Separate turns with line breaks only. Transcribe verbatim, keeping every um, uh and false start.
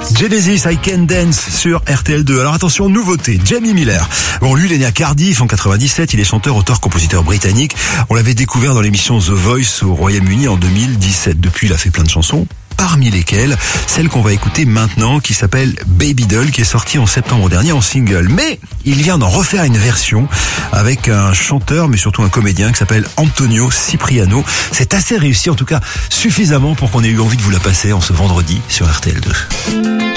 Genesis, I Can Dance sur R T L deux. Alors attention, nouveauté, Jamie Miller. Bon, lui, il est né à Cardiff en quatre-vingt-dix-sept. Il est chanteur, auteur, compositeur britannique. On l'avait découvert dans l'émission The Voice au Royaume-Uni en deux mille dix-sept. Depuis, il a fait plein de chansons, parmi lesquelles celle qu'on va écouter maintenant, qui s'appelle Baby Doll, qui est sortie en septembre dernier en single. Mais il vient d'en refaire une version avec un chanteur, mais surtout un comédien qui s'appelle Antonio Cipriano. C'est assez réussi, en tout cas suffisamment pour qu'on ait eu envie de vous la passer en ce vendredi sur R T L deux.